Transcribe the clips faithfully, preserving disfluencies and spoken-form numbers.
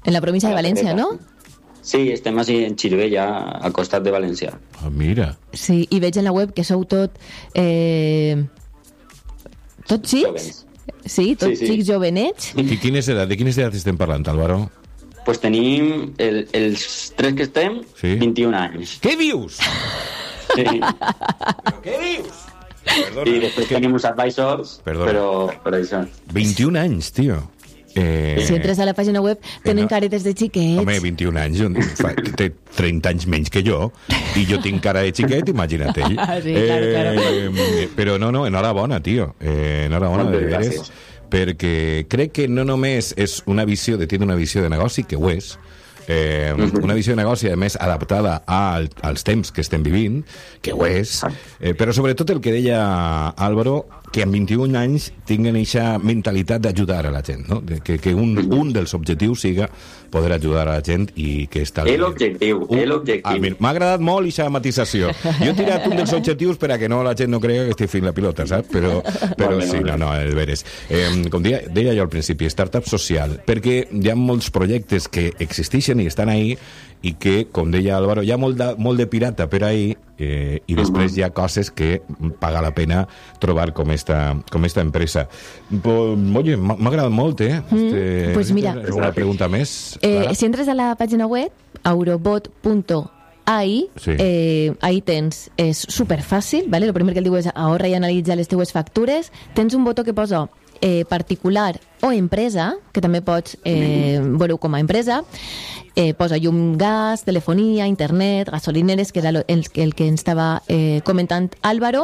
En la província de València, no? Sí, estem així en Xirivella, al costat de València. Ah, mira. Sí, i veig en la web que sou tot... Eh, tot xics? Jóvens. Sí, tot Sí, sí. xics jovenets. I quines edats, de quines edats estem parlant, Álvaro? Pues tenim el, els tres que estem, Sí. vint-i-un anys. Què dius? Sí. Però què dius? Perdona, I després tenim uns advisors, Perdona. però, però això. vint-i-un anys, tio. Eh, Si entres a la pàgina web, tenen no. caretes de xiquets. Home, vint-i-un anys, un- fa, té trenta anys menys que jo, i jo tinc cara de xiquet, imagina't ell. Ah, sí, claro, claro. Eh, però no, no, enhorabona, tio. Eh, enhorabona, de Moltes veres, gràcies. perquè crec que no només és una visió de tindre una visió de negoci, que ho és, eh, una visió de negoci, a més, adaptada al, als temps que estem vivint, que ho és, eh, però sobretot el que deia Álvaro, que amb vint-i-un anys tinguen aquesta mentalitat d'ajudar a la gent, no? De, que, que un, un dels objectius siga poder ajudar a la gent i que està... És l'objectiu, és l'objectiu. Ah, mira, m'ha agradat molt aquesta matització. Jo he tirat un dels objectius per a que no la gent no cregui que estic fent la pilota, saps? Però, però Molt bé, sí, molt bé. no, no, el veres. Eh, com deia, deia jo al principi, startup social, perquè hi ha molts projectes que existeixen i estan ahí i que, com deia Álvaro, hi ha molt de, molt de pirata per ahí eh, i després hi ha coses que paga la pena trobar com esta, com esta empresa. Pues, oye, m'ha m'ha agradat molt, eh? Este, pues mira. Una pregunta més? Eh, Clara? si entres a la pàgina web, aurobot punto a i, Sí. eh, ahí tens, és superfàcil, ¿vale? El primer que el diu és ahorra i analitza les teues factures. Tens un botó que posa eh, particular o empresa, que també pots eh, veure com a empresa. Eh, posa llum, gas, telefonia, internet, gasolineres, que era lo- el, el que ens estava eh, comentant Álvaro.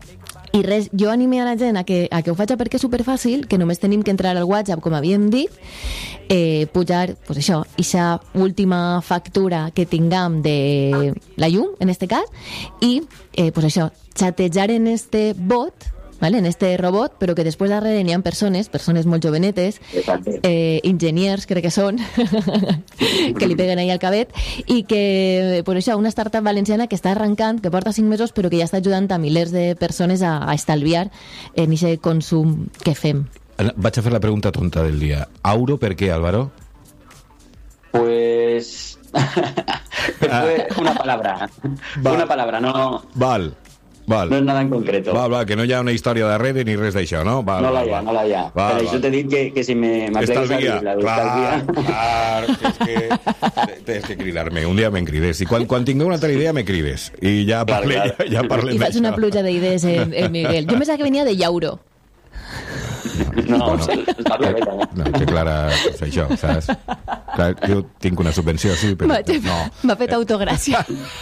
I res, jo anime a la gent a que, a que ho faci perquè és superfàcil, que només tenim que entrar al WhatsApp, com havíem dit, eh, pujar, pues això, ixa última factura que tinguem de la llum, en este cas, i, eh, pues això, xatejar en este bot, ¿vale? En este robot, però que després darrere n'hi ha persones, persones molt jovenetes, Exacte. eh, enginyers, crec que són, que li peguen ahí al cabet, i que, per això, una startup valenciana que està arrencant, que porta cinc mesos, però que ja està ajudant a milers de persones a, a estalviar en aquest consum que fem. Vaig a fer la pregunta tonta del dia. Auro per què, Álvaro? Pues... Fue una palabra. Va. Una palabra, no, Val, val. no es nada en concreto. Val, val, que no hi ha una història darrere ni res d'això, no? Val, No la val, hi ha, val. no la hi ha. Val, Per això val. t'he dit que, que si me m'aplegues a dir Estalvia, la clar, d'estalvia... clar, que és que tens que cridar-me, un dia me'n crides, i quan, quan tingueu una altra idea me crides, i ja, Clar, parle, clar. ja, ja parlem I faig una pluja d'idees en, en Miguel. Jo pensava que venia de Llauro. No, no, està bé, també. No, que Clara, és això, saps? Clar, jo tinc una subvenció, sí, però M'ha no. m'ha fet autogràcia.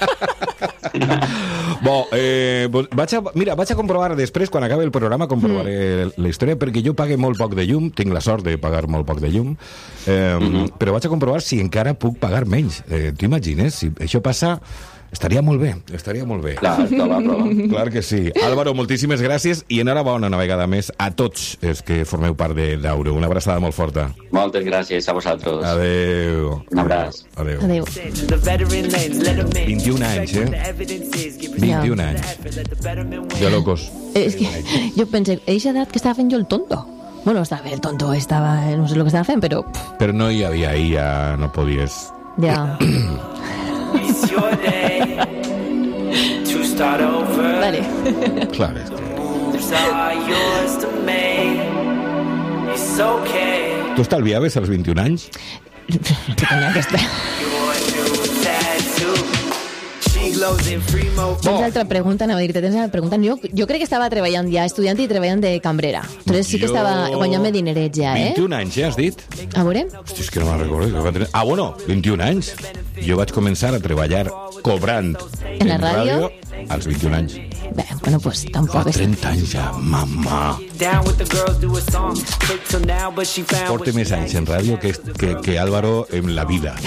Bo, eh, doncs vaig a, mira, vaig a comprovar després, quan acabi el programa, comprovaré mm. la història, perquè jo pague molt poc de llum, tinc la sort de pagar molt poc de llum, eh, mm-hmm. però vaig a comprovar si encara puc pagar menys. Eh, T'imagines? Si això passa, estaria molt bé, estaria molt bé. Clar, prova, prova. Clar que sí. Álvaro, moltíssimes gràcies i enhorabona una vegada més a tots els que formeu part de d'Auro. Una abraçada molt forta. Moltes gràcies a vosaltres. Adeu. Un abraç. Adeu. Adéu. vint-i-un anys, eh? vint-i-un anys. De locos. Eh, és que jo pensé, a eixa edat que estava fent jo el tonto. Bueno, estava fent el tonto, estava, no sé el que estava fent, però pff, Però no hi havia ahir, ja no podies... ja... It's your day to start over. Vale. Clar, és que... Moves are yours to make. It's okay. Tu estalviaves als vint-i-un anys? Que tenia aquesta... Your new tattoo. She glows in free mode. Tens altra pregunta, anava a dir-te, tens altra pregunta. Jo, jo crec que estava treballant ja, estudiant i treballant de cambrera. Entonces sí que Jo- estava guanyant-me dineret ja, eh? vint-i-un anys, ja has dit? A veure? Hosti, és que no me'n recordo. que va tenir- Ah, bueno, vint-i-un anys. Jo vaig començar a treballar cobrant En la ràdio? als vint-i-un anys. Bé, bueno, pues Fa tampoc és... trenta anys ja, mamà. Down with the girls, do a song. Took till now, but she found Porte més anys en ràdio que, que, que Álvaro en la vida.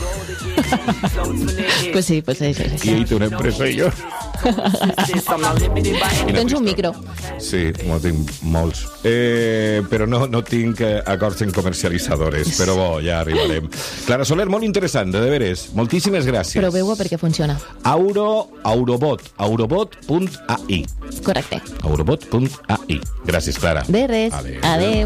Pues sí, pues sí, sí, sí. I ell té una empresa i jo... I'm not limited by Tens un micro. Sí, no tinc molts. Eh, però no, no tinc eh, acords en comercialitzadores. Però bo, ja arribarem. Clara Soler, molt interessant, de veres. Moltíssimes gràcies. Proveu-ho perquè funciona. Auro, Aurobot, aurobot punt a i. Correcte. aurobot punt a i. Gràcies, Clara. De res. Adéu. Adéu.